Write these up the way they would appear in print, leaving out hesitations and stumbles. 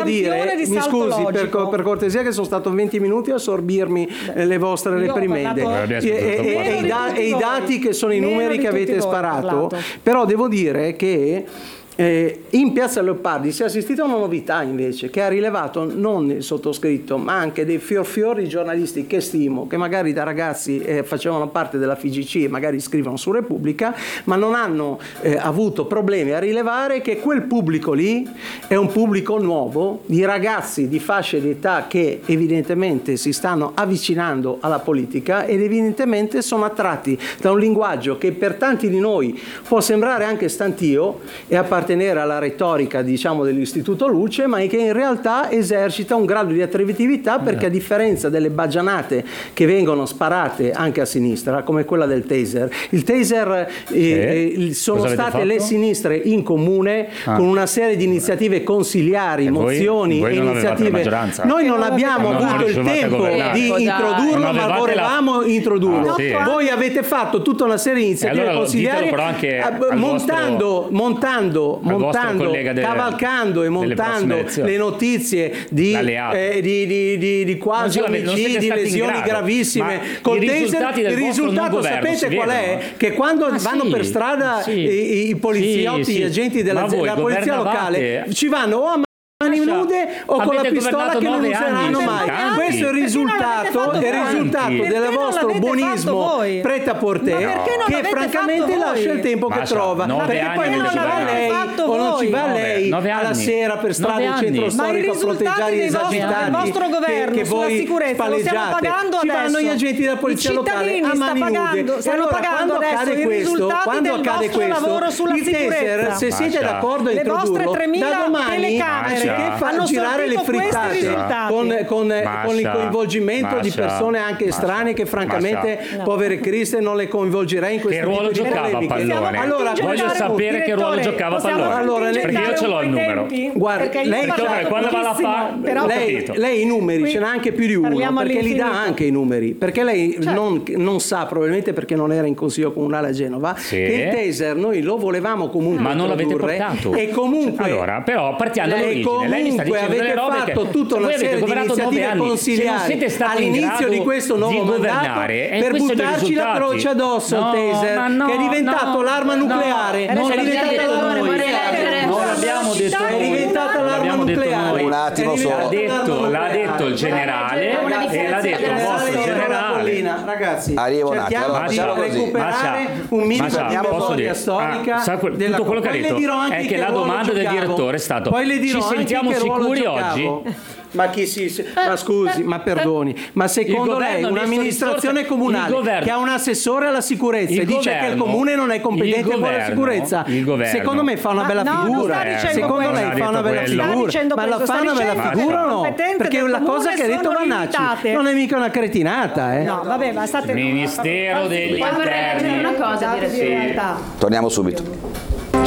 dire, mi scusi per cortesia, che sono stato 20 minuti a sorbirmi le vostre reprimende e i dati che sono i numeri che avete sparato, però devo dire che in Piazza Leopardi si è assistito a una novità invece che ha rilevato non il sottoscritto ma anche dei fiori giornalisti che stimo, che magari da ragazzi facevano parte della FIGC e magari scrivono su Repubblica, ma non hanno avuto problemi a rilevare che quel pubblico lì è un pubblico nuovo di ragazzi di fasce di età che evidentemente si stanno avvicinando alla politica ed evidentemente sono attratti da un linguaggio che per tanti di noi può sembrare anche stantio e appartenere alla retorica, diciamo, dell'Istituto Luce, ma che in realtà esercita un grado di attributività, perché a differenza delle baggianate che vengono sparate anche a sinistra, come quella del taser, il taser sono state le sinistre in comune con una serie di iniziative consiliari, mozioni e iniziative. Noi non abbiamo avuto il tempo di introdurlo, ma volevamo introdurlo. Voi avete fatto tutta una serie di iniziative consiliari cavalcando e montando le notizie di quasi omicidi, di lesioni gravissime col taser. Il risultato sapete qual è? Che quando vanno per strada i poliziotti, gli agenti della polizia locale ci vanno o a mani nude o con la pistola che non useranno mai. Questo è il risultato del vostro buonismo prêt-à-porter, che francamente lascia il tempo che trova, perché poi non ci va lei alla sera per strada del centro storico a fronteggiare gli esagitati che voi spalleggiate. Ci vanno gli agenti della polizia locale a mani nude. E allora quando accade questo, il taser, se siete d'accordo a introdurlo, da domani che fanno girare le frittate con il coinvolgimento di persone anche estranee che francamente, povere Criste, non le coinvolgerei in questo tipo di polemiche. Allora, voglio sapere che ruolo giocava Pallone, perché io ce l'ho il numero. Guarda, lei i numeri ce n'ha anche più di uno, perché li dà anche i numeri, perché lei non sa, probabilmente perché non era in consiglio comunale a Genova, che il taser noi lo volevamo comunque, ma non l'avete portato. E comunque allora, però partiamo dall'origine. Lei mi sta dicendo avete fatto tutta una serie di iniziative consiliari all'inizio di questo nuovo mandato per buttarci la croce addosso al taser, che è diventato l'arma nucleare. Non l'abbiamo detto noi. È diventata l'arma nucleare. Un attimo solo. L'ha detto il generale e l'ha detto il vostro generale. Ragazzi, arrivo un attimo, cerchiamo di recuperare un minimo di memoria storica. Tutto quello che ha detto è che la domanda del direttore è stato: ci sentiamo sicuri oggi? Ma ma scusi, ma perdoni, ma secondo lei un'amministrazione comunale che ha un assessore alla sicurezza e dice che il comune non è competente con la sicurezza, secondo me fa una bella figura. Secondo lei fa una bella figura, ma la fa una bella figura o no? Perché la cosa che ha detto Vannacci non è mica una cretinata, No, vabbè, ma state Ministero degli Interni. Una cosa, torniamo subito.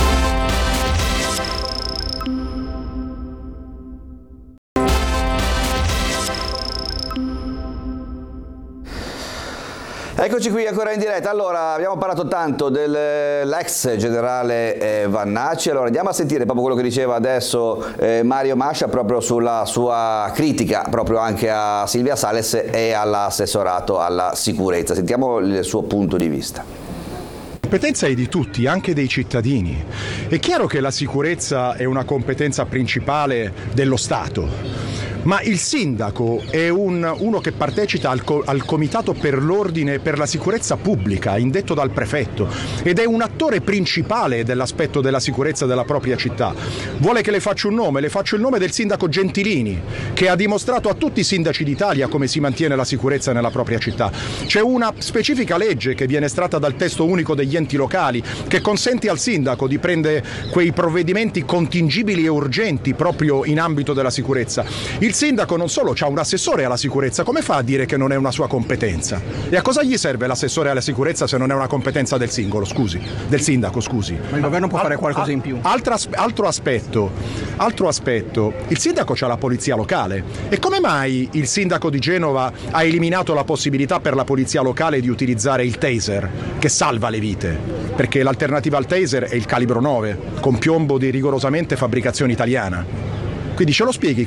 Eccoci qui ancora in diretta. Allora, abbiamo parlato tanto dell'ex generale Vannacci, allora andiamo a sentire proprio quello che diceva adesso Mario Mascia proprio sulla sua critica proprio anche a Silvia Sales e all'assessorato alla sicurezza. Sentiamo il suo punto di vista. La competenza è di tutti, anche dei cittadini. È chiaro che la sicurezza è una competenza principale dello Stato, ma il sindaco è uno che partecipa al comitato per l'ordine e per la sicurezza pubblica, indetto dal prefetto, ed è un attore principale dell'aspetto della sicurezza della propria città. Vuole che le faccio un nome? Le faccio il nome del sindaco Gentilini, che ha dimostrato a tutti i sindaci d'Italia come si mantiene la sicurezza nella propria città. C'è una specifica legge che viene estratta dal testo unico degli enti locali che consente al sindaco di prendere quei provvedimenti contingibili e urgenti proprio in ambito della sicurezza. Il sindaco non solo ha un assessore alla sicurezza, come fa a dire che non è una sua competenza? E a cosa gli serve l'assessore alla sicurezza se non è una competenza del sindaco, scusi? Ma il governo può fare qualcosa in più. Altro aspetto, il sindaco c'ha la polizia locale. E come mai il sindaco di Genova ha eliminato la possibilità per la polizia locale di utilizzare il taser, che salva le vite? Perché l'alternativa al taser è il calibro 9, con piombo di rigorosamente fabbricazione italiana. Quindi ce lo spieghi